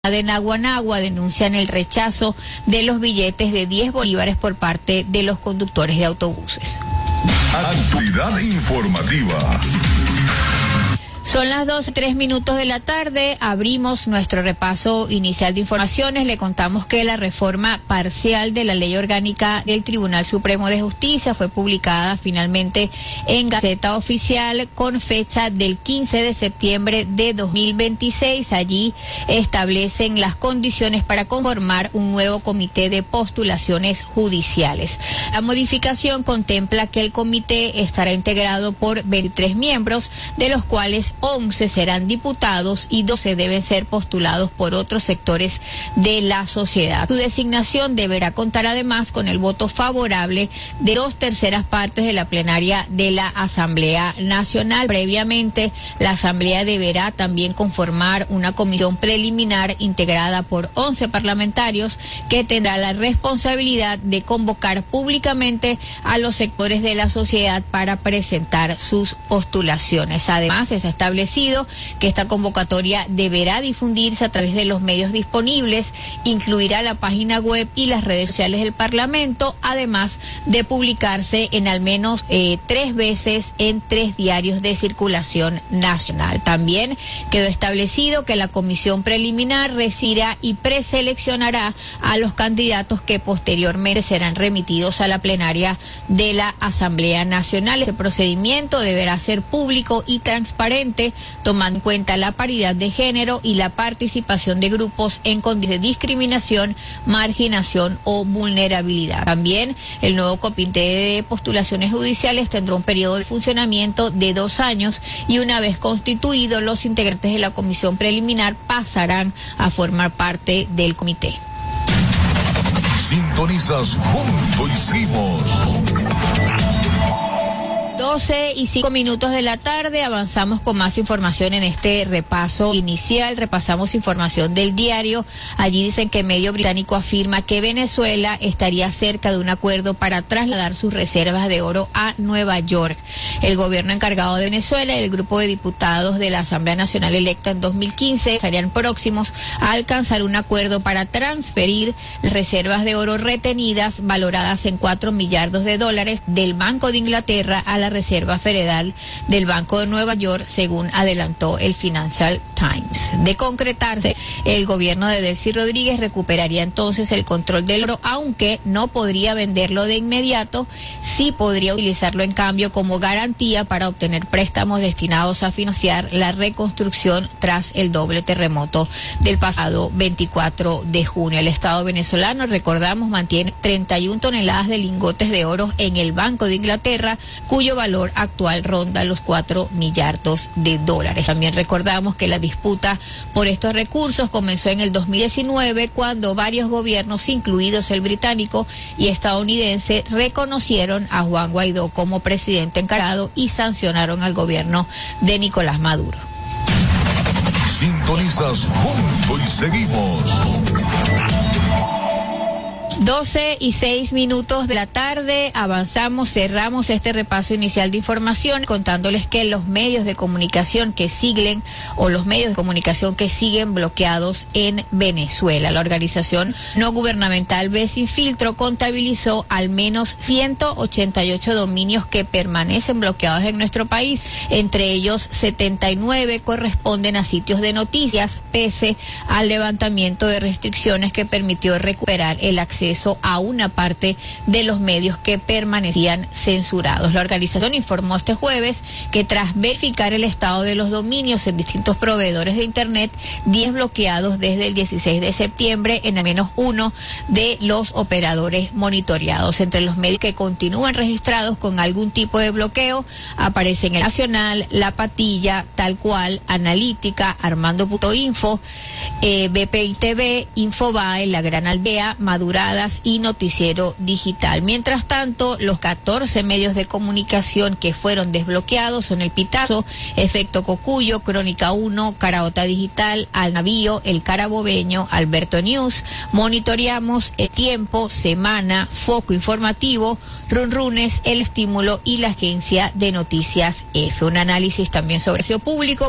de Naguanagua denuncian el rechazo de los billetes de 10 bolívares por parte de los conductores de autobuses. Actualidad informativa. Son las 12:03 de la tarde, abrimos nuestro repaso inicial de informaciones. Le contamos que la reforma parcial de la Ley Orgánica del Tribunal Supremo de Justicia fue publicada finalmente en Gaceta Oficial con fecha del 15 de septiembre de 2026. Allí establecen las condiciones para conformar un nuevo comité de postulaciones judiciales. La modificación contempla que el comité estará integrado por 23 miembros, de los cuales 11 serán diputados y 12 deben ser postulados por otros sectores de la sociedad. Su designación deberá contar además con el voto favorable de 2/3 partes de la plenaria de la Asamblea Nacional. Previamente, la Asamblea deberá también conformar una comisión preliminar integrada por 11 parlamentarios que tendrá la responsabilidad de convocar públicamente a los sectores de la sociedad para presentar sus postulaciones. Además, es establecido que esta convocatoria deberá difundirse a través de los medios disponibles, incluirá la página web y las redes sociales del Parlamento, además de publicarse en al menos 3 veces en 3 diarios de circulación nacional. También quedó establecido que la comisión preliminar recibirá y preseleccionará a los candidatos que posteriormente serán remitidos a la plenaria de la Asamblea Nacional. Este procedimiento deberá ser público y transparente, tomando en cuenta la paridad de género y la participación de grupos en condiciones de discriminación, marginación o vulnerabilidad. También el nuevo comité de postulaciones judiciales tendrá un periodo de funcionamiento de 2 años y una vez constituidos, los integrantes de la comisión preliminar pasarán a formar parte del comité. Sintonizas Junto y Seguimos. 12:05 de la tarde, avanzamos con más información en este repaso inicial. Repasamos información del diario. Allí dicen que medio británico afirma que Venezuela estaría cerca de un acuerdo para trasladar sus reservas de oro a Nueva York. El gobierno encargado de Venezuela y el grupo de diputados de la Asamblea Nacional electa en 2015 estarían próximos a alcanzar un acuerdo para transferir las reservas de oro retenidas, valoradas en $4 millardos, del Banco de Inglaterra a la Reserva Federal del Banco de Nueva York, según adelantó el Financial Times. De concretarse, el gobierno de Delcy Rodríguez recuperaría entonces el control del oro, aunque no podría venderlo de inmediato. Sí podría utilizarlo en cambio como garantía para obtener préstamos destinados a financiar la reconstrucción tras el doble terremoto del pasado 24 de junio. El Estado venezolano, recordamos, mantiene 31 toneladas de lingotes de oro en el Banco de Inglaterra, cuyo valor actual ronda los $4 millardos. También recordamos que la disputa por estos recursos comenzó en el 2019, cuando varios gobiernos, incluidos el británico y estadounidense, reconocieron a Juan Guaidó como presidente encargado y sancionaron al gobierno de Nicolás Maduro. Sintonizas Junto y Seguimos. 12:06 de la tarde, avanzamos, cerramos este repaso inicial de información contándoles que los medios de comunicación que siguen bloqueados en Venezuela. La organización no gubernamental Ve Sin Filtro contabilizó al menos 188 dominios que permanecen bloqueados en nuestro país. Entre ellos, 79 corresponden a sitios de noticias, pese al levantamiento de restricciones que permitió recuperar el acceso a una parte de los medios que permanecían censurados. La organización informó este jueves que tras verificar el estado de los dominios en distintos proveedores de Internet, 10 bloqueados desde el 16 de septiembre en al menos uno de los operadores monitoreados. Entre los medios que continúan registrados con algún tipo de bloqueo aparecen El Nacional, La Patilla, Tal Cual, Analítica, Armando.info, BPI TV, Infobae, La Gran Aldea, Madurada y Noticiero Digital. Mientras tanto, los 14 medios de comunicación que fueron desbloqueados son El Pitazo, Efecto Cocuyo, Crónica 1, Caraota Digital, Al Navío, El Carabobeño, Alberto News, Monitoreamos, El Tiempo, Semana, Foco Informativo, Runrunes, El Estímulo y la Agencia de Noticias F. Un análisis también sobre el público